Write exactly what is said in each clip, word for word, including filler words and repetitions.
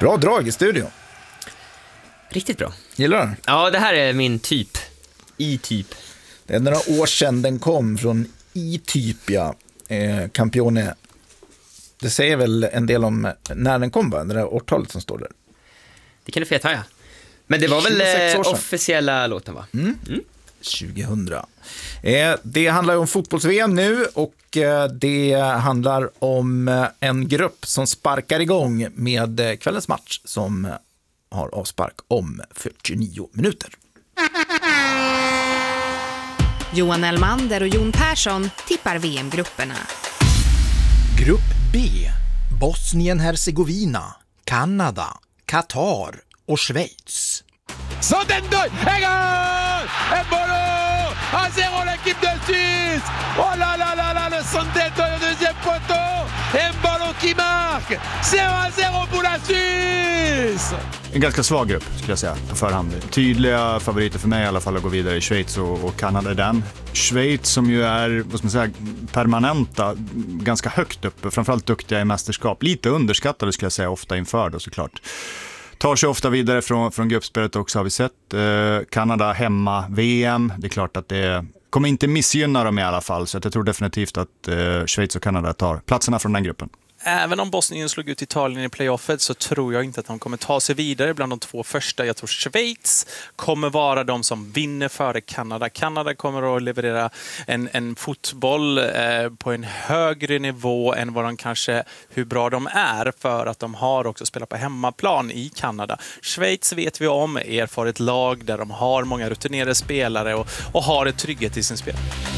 Bra drag i studion. Riktigt bra. Gillar den? Ja, det här är min typ. I-typ. Det är några år sedan den kom från I-typia. Eh, Campione. Det säger väl en del om när den kom, va? Det där årtalet som står där. Det kan du feta, ja. Men det var väl eh, officiella låten, va? Mm. Mm. tjugohundra. Eh, det handlar om fotbolls-V M nu och eh, det handlar om eh, en grupp som sparkar igång med eh, kvällens match som eh, har avspark om fyrtionio minuter. Johan Elmander och Jon Persson tippar V M-grupperna. Grupp B. Bosnien-Herzegovina, Kanada, Qatar och Schweiz. Sotendoy, en gol! En bolo! A zéro l'équipe de Suisse! Oh là là là là, le Sotendoy au deuxième poteau! En bolo qui marque! zéro à zéro pour la Suisse! En ganska svag grupp skulle jag säga på förhand. Tydliga favoriter för mig i alla fall att gå vidare i Schweiz och, och Kanada är den. Schweiz som ju är, vad ska man säga, permanenta, ganska högt uppe, framförallt duktiga i mästerskap. Lite underskattade skulle jag säga ofta inför då såklart. Tar sig ofta vidare från, från gruppspelet också har vi sett. Eh, Kanada hemma, V M. Det är klart att det kommer inte missgynna dem i alla fall. Så att jag tror definitivt att eh, Schweiz och Kanada tar platserna från den gruppen. Även om Bosnien slog ut Italien i playoffet så tror jag inte att de kommer ta sig vidare bland de två första. Jag tror Schweiz kommer vara de som vinner före Kanada. Kanada kommer att leverera en, en fotboll eh, på en högre nivå än vad de kanske, hur bra de är, för att de har också spelat på hemmaplan i Kanada. Schweiz vet vi om, erfaret lag där de har många rutinerade spelare och, och har ett trygghet i sin spel.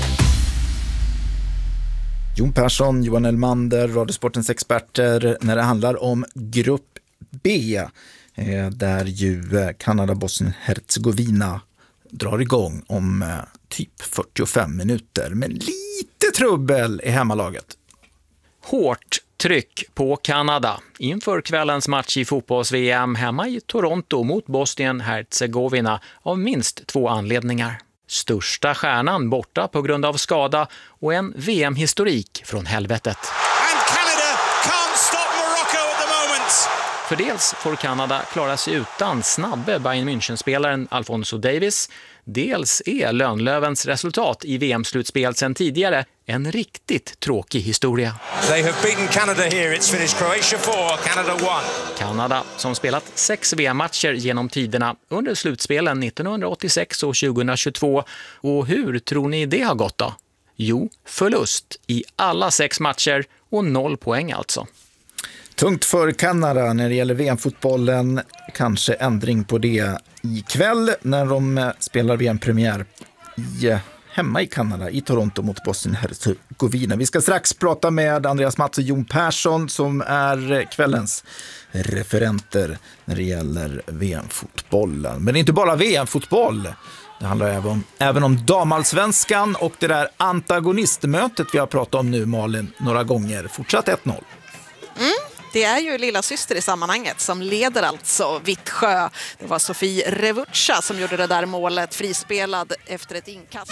Jon Persson, Johan Elmander, Radiosportens experter när det handlar om grupp B eh, där ju eh, Kanada, Bosnien, Herzegovina drar igång om eh, typ fyrtiofem minuter med lite trubbel i hemmalaget. Hårt tryck på Kanada inför kvällens match i fotbolls-V M hemma i Toronto mot Bosnien-Herzegovina av minst två anledningar. Största stjärnan borta på grund av skada och en V M-historik från helvetet. And Canada can't stop Morocco at the moment. För dels får Kanada klara sig utan snabbe Bayern München-spelaren Alphonso Davies. Dels är Lönlövens resultat i V M-slutspel sedan tidigare en riktigt tråkig historia. They have beaten Canada here. It's finished Croatia four, Canada one. Kanada som spelat sex V M-matcher genom tiderna under slutspelen nittonhundraåttiosex och tjugohundratjugotvå. Och hur tror ni det har gått då? Jo, förlust i alla sex matcher och noll poäng alltså. Tungt för Kanada när det gäller V M-fotbollen. Kanske ändring på det ikväll när de spelar V M-premiär i, hemma i Kanada, i Toronto mot Bosnien-Herzegovina. Vi ska strax prata med Andreas Mats och Jon Persson som är kvällens referenter när det gäller V M-fotbollen. Men det är inte bara V M-fotboll. Det handlar även om, även om damallsvenskan och det där antagonistmötet vi har pratat om nu, Malin, några gånger. Fortsatt ett noll. Mm. Det är ju lilla syster i sammanhanget som leder alltså Vittsjö. Det var Sofie Revuccia som gjorde det där målet, frispelad efter ett inkast.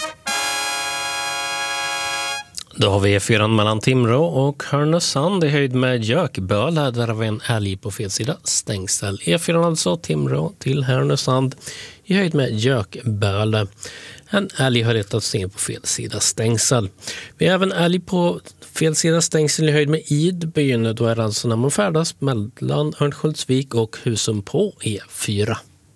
Då har vi E fyra mellan Timrå och Härnösand i höjd med Jökböl. Där har vi en älg på fel sida, stängsel. E fyra alltså Timrå till Härnösand i höjd med Jökböl. En älg har rättats in på fel sida stängsel. Vi har även älg på fel sida stängsel i höjd med Idbyn. Då är det alltså när man färdas mellan Örnsköldsvik och Husum på E fyra.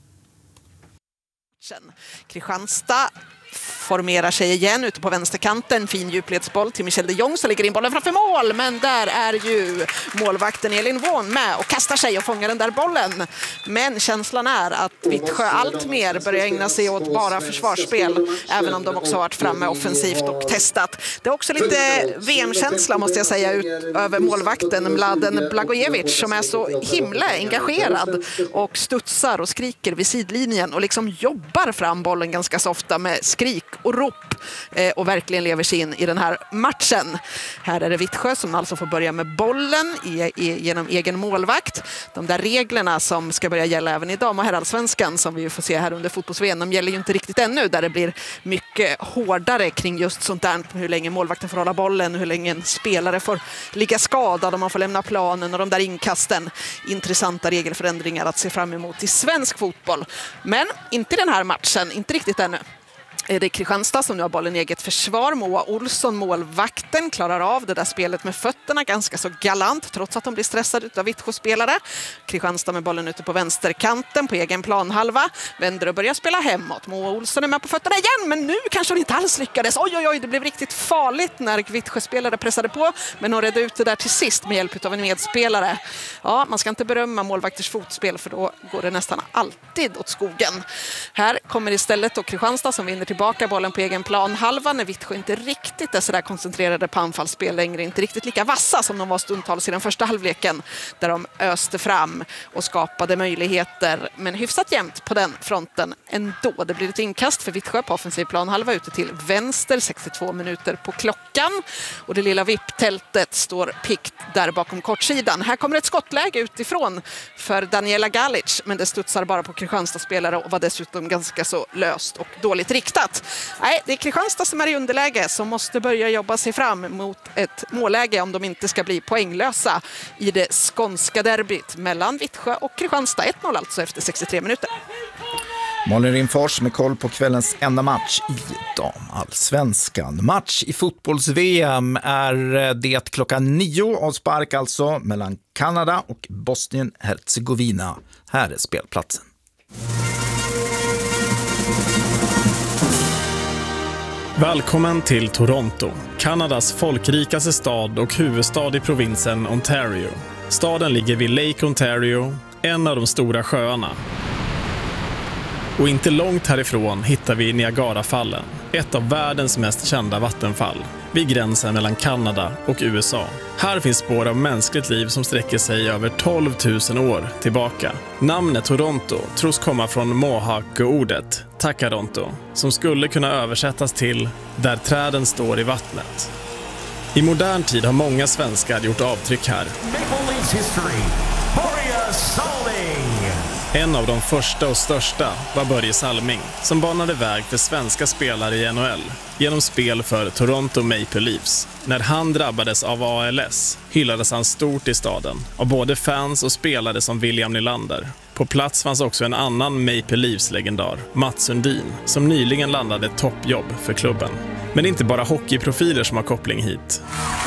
Kristianstad formerar sig igen ute på vänsterkanten. Fin djupledsboll till Michel de Jong som lägger in bollen framför mål. Men där är ju målvakten Elin Wån med och kastar sig och fångar den där bollen. Men känslan är att Vittsjö allt mer börjar ägna sig åt bara försvarsspel. Även om de också har varit framme offensivt och testat. Det är också lite V M-känsla måste jag säga ut över målvakten Mladen Blagojevic som är så himla engagerad och studsar och skriker vid sidlinjen och liksom jobbar fram bollen ganska så ofta med skrik och rop eh, och verkligen lever sig in i den här matchen. Här är det Vittsjö som alltså får börja med bollen i, i, genom egen målvakt. De där reglerna som ska börja gälla även i dam- och herrallsvenskan som vi får se här under fotbolls-V M, de gäller ju inte riktigt ännu, där det blir mycket hårdare kring just sånt där, hur länge målvakten får hålla bollen, hur länge en spelare får ligga skadad om man får lämna planen och de där inkasten. Intressanta regelförändringar att se fram emot i svensk fotboll. Men inte i den här matchen, inte riktigt ännu. Det är Kristianstad som nu har bollen i eget försvar. Moa Olsson, målvakten, klarar av det där spelet med fötterna ganska så galant trots att de blir stressade av Vittsjö-spelare. Kristianstad med bollen ute på vänsterkanten på egen planhalva. Vänder och börjar spela hemåt. Moa Olsson är med på fötterna igen, men nu kanske hon inte alls lyckades. Oj, oj, oj, det blev riktigt farligt när Vittsjö-spelare pressade på, men hon redde ut det där till sist med hjälp av en medspelare. Ja, man ska inte berömma målvakters fotspel, för då går det nästan alltid åt skogen. Här kommer istället då Kristianstad som vinner tillbaka bollen på egen plan halva när Vittsjö inte riktigt är så där koncentrerade på anfallsspel längre, inte riktigt lika vassa som de var stundtals i den första halvleken där de öste fram och skapade möjligheter, men hyfsat jämnt på den fronten ändå. Det blir ett inkast för Vittsjö på offensiv plan halva ute till vänster, sextiotvå minuter på klockan, och det lilla vipptältet står pikt där bakom kortsidan. Här kommer ett skottläge utifrån för Daniela Galic, men det studsar bara på Kristianstad-spelare och var dessutom ganska så löst och dåligt riktat. Nej, det är Kristianstad som är i underläge, som måste börja jobba sig fram mot ett målläge om de inte ska bli poänglösa i det skånska derbyt mellan Vittsjö och Kristianstad. ett noll alltså efter sextiotre minuter. Malin Rimfors med koll på kvällens enda match i damallsvenskan. Match i fotbolls-V M är det klockan nio av spark alltså mellan Kanada och Bosnien-Herzegovina. Här är spelplatsen. Välkommen till Toronto, Kanadas folkrikaste stad och huvudstad i provinsen Ontario. Staden ligger vid Lake Ontario, en av de stora sjöarna. Och inte långt härifrån hittar vi Niagarafallen, ett av världens mest kända vattenfall, vid gränsen mellan Kanada och U S A. Här finns spår av mänskligt liv som sträcker sig över tolv tusen år tillbaka. Namnet Toronto tros komma från Mohawk-ordet Takaronto, som skulle kunna översättas till där träden står i vattnet. I modern tid har många svenskar gjort avtryck här. En av de första och största var Börje Salming, som banade väg för svenska spelare i N H L genom spel för Toronto Maple Leafs. När han drabbades av A L S hyllades han stort i staden av både fans och spelare som William Nylander. På plats fanns också en annan Maple Leafs-legendar, Mats Sundin, som nyligen landade ett toppjobb för klubben. Men det är inte bara hockeyprofiler som har koppling hit.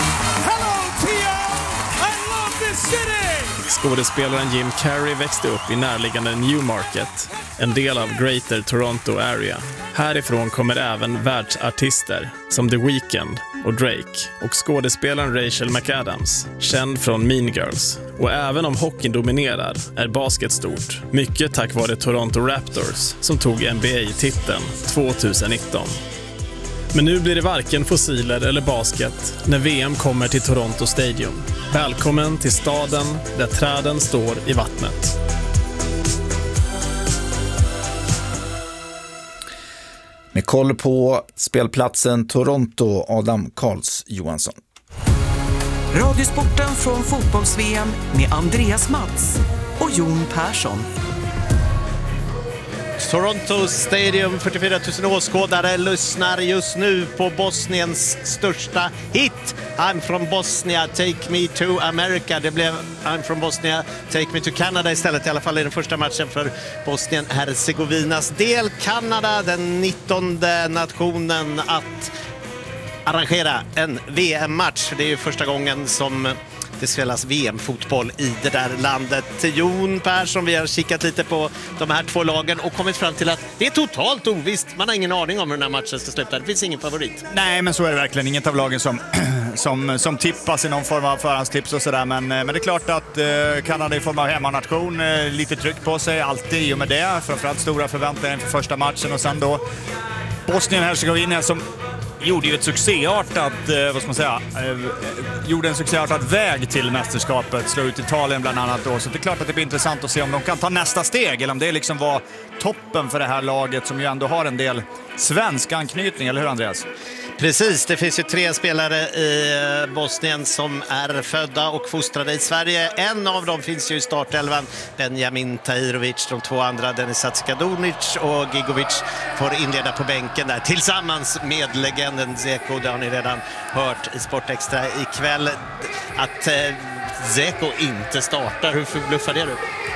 Skådespelaren Jim Carrey växte upp i närliggande Newmarket, en del av Greater Toronto Area. Härifrån kommer även världsartister som The Weeknd och Drake och skådespelaren Rachel McAdams, känd från Mean Girls. Och även om hockeyn dominerar är basket stort, mycket tack vare Toronto Raptors som tog N B A-titeln tjugonitton. Men nu blir det varken fossiler eller basket när V M kommer till Toronto Stadium. Välkommen till staden där träden står i vattnet. Med koll på spelplatsen Toronto, Adam Karls Johansson. Radiosporten från fotbolls-V M med Andreas Mats och Jon Persson. Toronto Stadium, fyrtiofyra tusen åskådare lyssnar just nu på Bosniens största hit. I'm from Bosnia, take me to America. Det blev I'm from Bosnia, take me to Canada istället, i alla fall i den första matchen för Bosnien-Herzegovinas del. Kanada, den nittonde nationen att arrangera en V M-match. Det är ju första gången som det spelas V M-fotboll i det där landet. Jon Persson, vi har kikat lite på de här två lagen och kommit fram till att det är totalt ovisst. Man har ingen aning om hur den här matchen ska sluta. Det finns ingen favorit. Nej, men så är det verkligen. Inget av lagen som, som, som tippas i någon form av förhandstips och sådär. Men, men det är klart att eh, Kanada i form av hemmanation, eh, lite tryck på sig, alltid i och med det. Framförallt stora förväntningar inför första matchen och sen då Bosnien-Herzegovina som gjorde ju ett succéartat, eh, vad ska man säga, eh, gjorde en succéartad väg till mästerskapet, slog ut Italien bland annat då. Så det är klart att det blir intressant att se om de kan ta nästa steg, eller om det liksom var toppen för det här laget som ju ändå har en del svensk anknytning, eller hur Andreas? Precis, det finns ju tre spelare i Bosnien som är födda och fostrade i Sverige. En av dem finns ju i startelvan, Benjamin Tahirovic. De två andra, Denis Sadzikadunic och Gigovic, får inleda på bänken där tillsammans med legenden Zeko. Det har ni redan hört i Sportextra ikväll. Att eh, Zeko inte startar, hur förbluffar det du?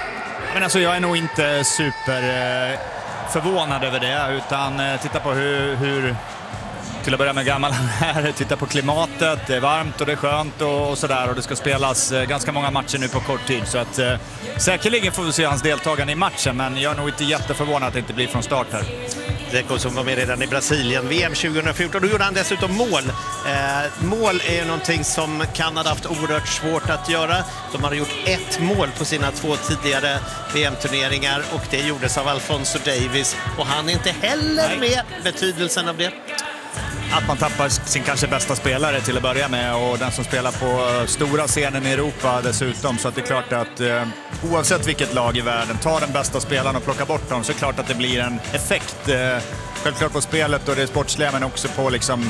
Men alltså jag är nog inte super eh, förvånad över det, utan eh, titta på hur... hur till att börja med gammal här, titta på klimatet, det är varmt och det är skönt och, och sådär, och det ska spelas eh, ganska många matcher nu på kort tid, så att eh, säkerligen får vi se hans deltagande i matchen, men jag är nog inte jätteförvånad att det inte blir från start här. Zeko som var med redan i Brasilien, V M tjugohundrafjorton, då gjorde han dessutom mål. Eh, mål är ju någonting som Kanada haft oerhört svårt att göra. De har gjort ett mål på sina två tidigare V M-turneringar och det gjordes av Alfonso Davies, och han är inte heller Nej. med betydelsen av det. Att man tappar sin kanske bästa spelare till att börja med, och den som spelar på stora scenen i Europa dessutom, så att det är klart att eh, oavsett vilket lag i världen tar den bästa spelaren och plockar bort dem, så är det klart att det blir en effekt eh, självklart på spelet och det sportsliga, men också på liksom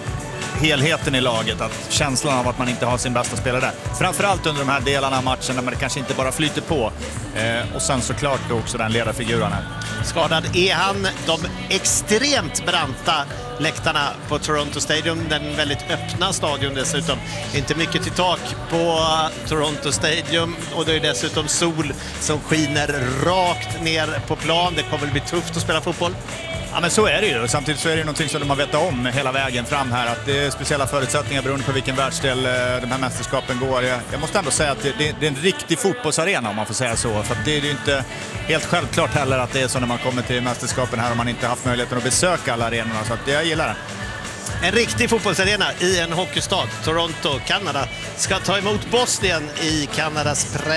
helheten i laget, att känslan av att man inte har sin bästa spelare där. Framförallt under de här delarna av matchen där det kanske inte bara flyter på. Eh, och sen såklart också den ledarfiguren här. Skadad är han. De extremt branta läktarna på Toronto Stadium, den väldigt öppna stadion dessutom. Inte mycket till tak på Toronto Stadium, och det är dessutom sol som skiner rakt ner på plan. Det kommer att bli tufft att spela fotboll. Ja, men så är det ju. Samtidigt så är det någonting som de har vetat om hela vägen fram här, att det är speciella förutsättningar beroende på vilken världsdel de här mästerskapen går. Jag, jag måste ändå säga att det, det, det är en riktig fotbollsarena, om man får säga så. För att det är ju inte helt självklart heller att det är så när man kommer till mästerskapen här, om man inte haft möjligheten att besöka alla arenorna. Så att jag gillar det. En riktig fotbollsarena i en hockeystad. Toronto, Kanada, ska ta emot Bosnien i Kanadas pre